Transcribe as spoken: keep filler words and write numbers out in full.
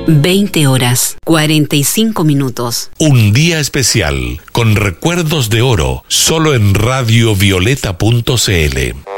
veinte horas, cuarenta y cinco minutos. Un día especial, con recuerdos de oro, solo en radio violeta punto c l.